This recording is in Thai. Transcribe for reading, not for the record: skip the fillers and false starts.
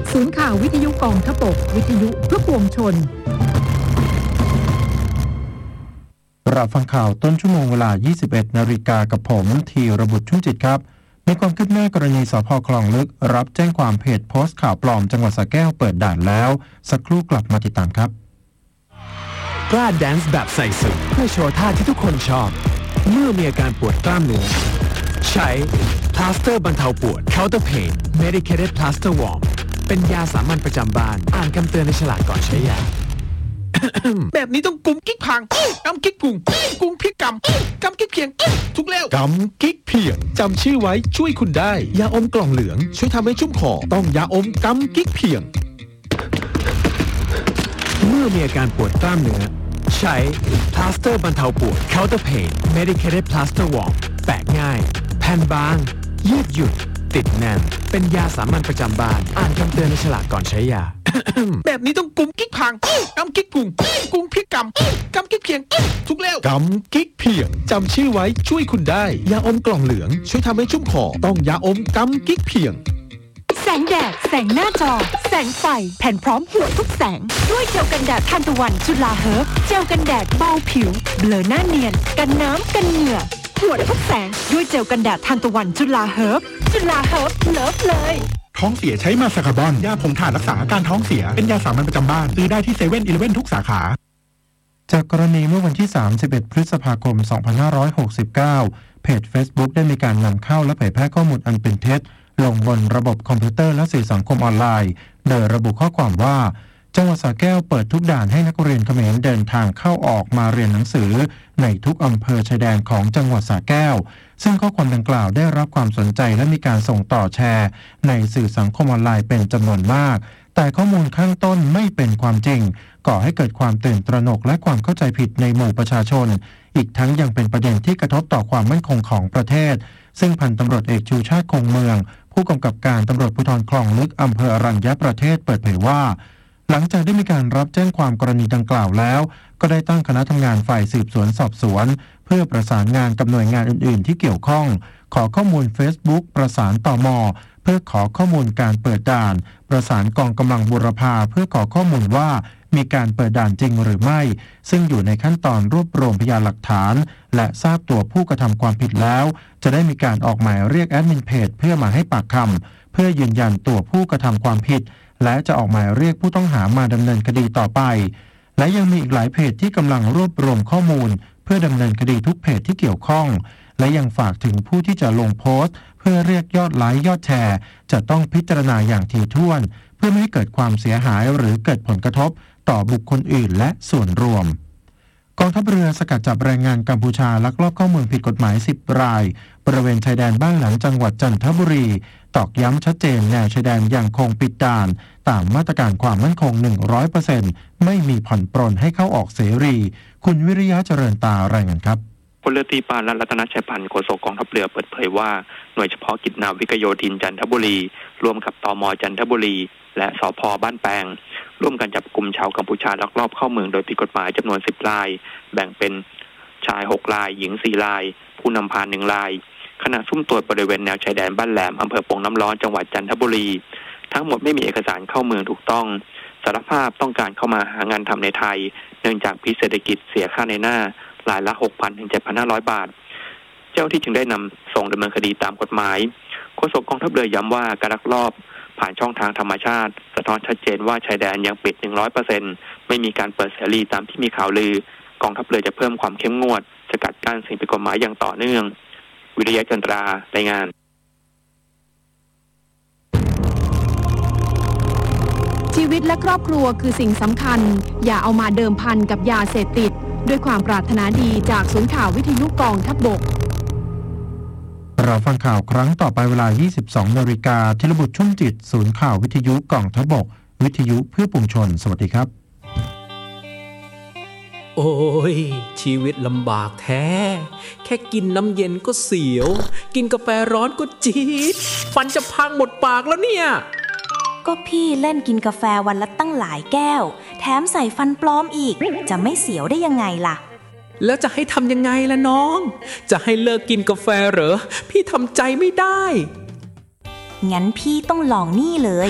ศูนย์ข่าววิทยุกองทพบกวิทยุเพื่อปวงชนรับฟังข่าวต้นชั่วโมงเวลา 21 นาฬิกากับผมธีรบุตรชุ่มจิตครับมีความคืบหน้ากรณีสภ.คลองลึกรับแจ้งความเพจโพสต์ข่าวปลอมจังหวัดสระแก้วเปิดด่านแล้วสักครู่กลับมาติดตามครับกล้าแดนซ์แบบใส่สุดเพื่อโชว์ท่าที่ทุกคนชอบเมื่อมีอาการปวดกล้ามเนื้อใช้พลาสเตอร์บรรเทาปวด Counter Pain Medicated Plaster Warm เป็นยาสามัญประจำบ้านอ่านคำเตือนในฉลากก่อนใช้ยาแบบนี้ต้องกุมกิ๊กพังกำกิ๊กกุงกุงพริกกำกิ๊กเพียงทุกแล้วกำกิ๊กเพียงจำชื่อไว้ช่วยคุณได้ยาอมกล่องเหลืองช่วยทำให้ชุ่มคอต้องยาอมกำกิ๊กเพียงเมื่อมีอาการปวดกล้ามเนื้อใช้พลาสเตอร์บรรเทาปวด Counter Pain Medicated Plaster Warm แปะง่ายแผ่นบางยืดหยุ่นติดแน่นเป็นยาสามัญประจำบ้านอ่านคำเตือนในฉลากก่อนใช้ยาแบบนี้ต้องกุมกิ๊กพังกำกิ๊กกุงพริกกำกิ๊กเพียงทุกแล้วกำกิ๊กเพียงจำชื่อไว้ช่วยคุณได้ยาอมกล่องเหลืองช่วยทำให้ชุ่มคอต้องยาอมกำกิ๊กเพียงแสงแดดแสงหน้าจอแสงไฟแผ่นพร้อมหัวทุกแสงด้วยเจลกันแดดทานตะวันจุฬาเฮิร์บเจลกันแดดเบาผิวเบลอหน้าเนียนกันน้ำกันเหงื่อหัวทุกแสงด้วยเจลกันแดดทานตะวันจุฬาเฮิร์บเลิฟเลยท้องเสียใช้มาสคาร์บอนยาผงถ่านรักษาอาการท้องเสียเป็นยาสามัญประจำบ้านซื้อได้ที่เซเว่นอีเลฟเว่นทุกสาขาจากกรณีเมื่อวันที่31พฤษภาคม2569เพจ Facebook ได้มีการนำเข้าและเผยแพร่ข้อมูลอันเป็นเท็จลงบนระบบคอมพิวเตอร์และสื่อสังคมออนไลน์โดยระบุข้อความว่าจังหวัดสระแก้วเปิดทุกด่านให้นักเรียนเขมรเดินทางเข้าออกมาเรียนหนังสือในทุกอำเภอชายแดนของจังหวัดสระแก้วซึ่งข้อความดังกล่าวได้รับความสนใจและมีการส่งต่อแชร์ในสื่อสังคมออนไลน์เป็นจำนวนมากแต่ข้อมูลข้างต้นไม่เป็นความจริงก่อให้เกิดความตื่นตระหนกและความเข้าใจผิดในหมู่ประชาชนอีกทั้งยังเป็นประเด็นที่กระทบต่อความมั่นคงของประเทศซึ่งพันตำรวจเอกชูชาติคงเมืองผู้กำกับการตำรวจภูธรคลองลึกอำเภออรัญญประเทศเปิดเผยว่าหลังจากได้มีการรับแจ้งความกรณีดังกล่าวแล้วก็ได้ตั้งคณะทำงานฝ่ายสืบสวนสอบสวนเพื่อประสานงานกับหน่วยงานอื่นๆที่เกี่ยวข้องขอข้อมูล Facebook ประสานตม.เพื่อขอข้อมูลการเปิดด่านประสานกองกำลังบูรพาเพื่อขอข้อมูลว่ามีการเปิดด่านจริงหรือไม่ซึ่งอยู่ในขั้นตอนรวบรวมพยานหลักฐานและทราบตัวผู้กระทำความผิดแล้วจะได้มีการออกหมายเรียกแอดมินเพจเพื่อมาให้ปากคำเพื่อยืนยันตัวผู้กระทำความผิดและจะออกหมายเรียกผู้ต้องหามาดำเนินคดีต่อไปและยังมีอีกหลายเพจที่กำลังรวบรวมข้อมูลเพื่อดำเนินคดีทุกเพจที่เกี่ยวข้องและยังฝากถึงผู้ที่จะลงโพสต์เพื่อเรียกยอดไลค์ยอดแชร์จะต้องพิจารณาอย่างถี่ถ้วนเพื่อไม่ให้เกิดความเสียหายหรือเกิดผลกระทบต่อบุคคลอื่นและส่วนรวมกองทัพเรือสกัดจับแรงงานกัมพูชาลักลอบเข้าเมืองผิดกฎหมาย10รายบริเวณชายแดนบ้านหลังจังหวัดจันทบุรีตอกย้ำชัดเจนแนวชายแดนยังคงปิดด่านตามมาตรการความมั่นคง 100% ไม่มีผ่อนปรนให้เข้าออกเสรีคุณวิริยะเจริญตารายงานครับพลเรือตรีปานรัตนชัยพันธ์โฆษกกองทัพเรือเปิดเผยว่าหน่วยเฉพาะกิจนาวิกโยธินจันทบุรีร่วมกับตม.จันทบุรีและสภ.บ้านแปงร่วมกันจับกลุ่มชาวกัมพูชาลักลอบเข้าเมืองโดยผิดกฎหมายจำนวน10รายแบ่งเป็นชาย6รายหญิง4รายผู้นำพา1รายขณะซุ่มตรวจบริเวณแนวชายแดนบ้านแหลมอำเภอโป่งน้ำร้อนจังหวัดจันทบุรีทั้งหมดไม่มีเอกสารเข้าเมืองถูกต้องสารภาพต้องการเข้ามาหางานทำในไทยเนื่องจากพิษเศรษฐกิจเสียค่าในหน้ารายละ 6,000 ถึง 7,500 บาทเจ้าที่จึงได้นำส่งดำเนินคดีตามกฎหมายโฆษกกองทัพเรือย้ำว่าการลักลอบผ่านช่องทางธรรมชาติสะท้อนชัดเจนว่าชายแดนยังปิด 100% ไม่มีการเปิดเสรีตามที่มีข่าวลือกองทัพเรือจะเพิ่มความเข้มงวดสกัดกั้นสิ่งผิดกฎหมายอย่างต่อเนื่องวิริยะจันทรารายงานชีวิตและครอบครัวคือสิ่งสำคัญอย่าเอามาเดิมพันกับยาเสพติดด้วยความปรารถนาดีจากศูนย์ข่าววิทยุกองทัพบกเราฟังข่าวครั้งต่อไปเวลา 22 นาฬิกาธีรบุตรชุ่มจิตศูนย์ข่าววิทยุกองทัพบกวิทยุเพื่อปวงชนสวัสดีครับโอ้ยชีวิตลำบากแท้แค่กินน้ำเย็นก็เสียวกินกาแฟร้อนก็จี๊ดฟันจะพังหมดปากแล้วเนี่ยก็พี่เล่นกินกาแฟวันละตั้งหลายแก้วแถมใส่ฟันปลอมอีกจะไม่เสียวได้ยังไงล่ะแล้วจะให้ทำยังไงล่ะน้องจะให้เลิกกินกาแฟเหรอพี่ทำใจไม่ได้งั้นพี่ต้องลองนี่เลย